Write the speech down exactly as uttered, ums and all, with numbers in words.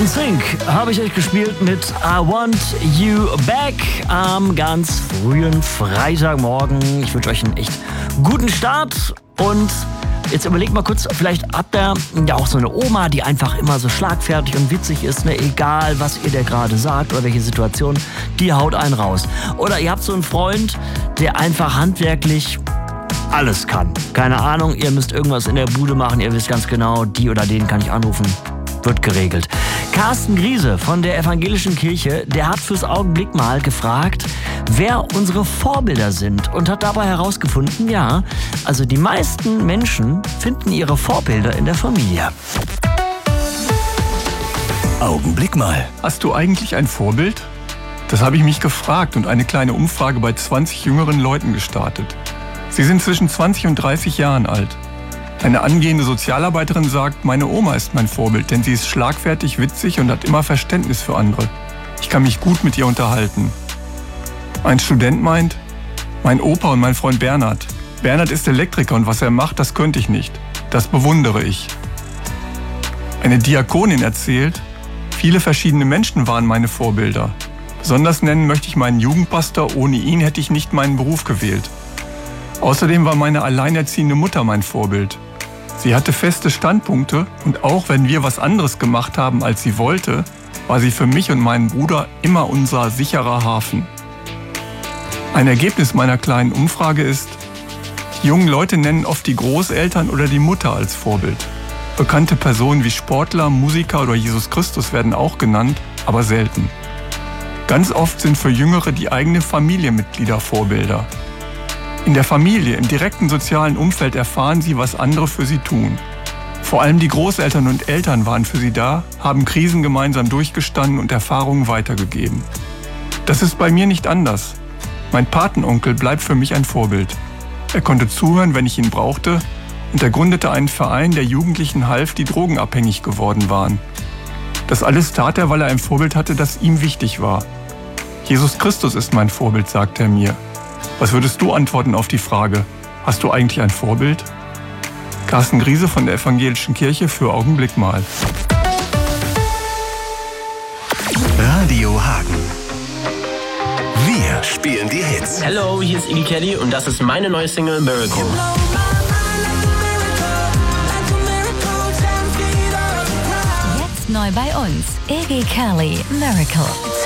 N Sync habe ich euch gespielt mit I Want You Back am ganz frühen Freitagmorgen. Ich wünsche euch einen echt guten Start und jetzt überlegt mal kurz, vielleicht habt ihr ja auch so eine Oma, die einfach immer so schlagfertig und witzig ist, ne? Egal, was ihr der gerade sagt oder welche Situation, die haut einen raus. Oder ihr habt so einen Freund, der einfach handwerklich alles kann. Keine Ahnung, ihr müsst irgendwas in der Bude machen, ihr wisst ganz genau, die oder den kann ich anrufen. Wird geregelt. Carsten Griese von der Evangelischen Kirche, der hat fürs Augenblick mal gefragt, wer unsere Vorbilder sind und hat dabei herausgefunden, ja, also die meisten Menschen finden ihre Vorbilder in der Familie. Augenblick mal. Hast du eigentlich ein Vorbild? Das habe ich mich gefragt und eine kleine Umfrage bei zwanzig jüngeren Leuten gestartet. Sie sind zwischen zwanzig und dreißig Jahren alt. Eine angehende Sozialarbeiterin sagt, meine Oma ist mein Vorbild, denn sie ist schlagfertig, witzig und hat immer Verständnis für andere. Ich kann mich gut mit ihr unterhalten. Ein Student meint, mein Opa und mein Freund Bernhard. Bernhard ist Elektriker und was er macht, das könnte ich nicht. Das bewundere ich. Eine Diakonin erzählt, viele verschiedene Menschen waren meine Vorbilder. Besonders nennen möchte ich meinen Jugendpastor, ohne ihn hätte ich nicht meinen Beruf gewählt. Außerdem war meine alleinerziehende Mutter mein Vorbild. Sie hatte feste Standpunkte und auch wenn wir was anderes gemacht haben, als sie wollte, war sie für mich und meinen Bruder immer unser sicherer Hafen. Ein Ergebnis meiner kleinen Umfrage ist, die jungen Leute nennen oft die Großeltern oder die Mutter als Vorbild. Bekannte Personen wie Sportler, Musiker oder Jesus Christus werden auch genannt, aber selten. Ganz oft sind für Jüngere die eigenen Familienmitglieder Vorbilder. In der Familie, im direkten sozialen Umfeld erfahren sie, was andere für sie tun. Vor allem die Großeltern und Eltern waren für sie da, haben Krisen gemeinsam durchgestanden und Erfahrungen weitergegeben. Das ist bei mir nicht anders. Mein Patenonkel bleibt für mich ein Vorbild. Er konnte zuhören, wenn ich ihn brauchte, und er gründete einen Verein, der Jugendlichen half, die drogenabhängig geworden waren. Das alles tat er, weil er ein Vorbild hatte, das ihm wichtig war. Jesus Christus ist mein Vorbild, sagte er mir. Was würdest du antworten auf die Frage, hast du eigentlich ein Vorbild? Carsten Griese von der Evangelischen Kirche für Augenblick mal. Radio Hagen. Wir spielen die Hits. Hello, hier ist Iggy Kelly und das ist meine neue Single Miracle. Jetzt neu bei uns, Iggy Kelly, Miracle.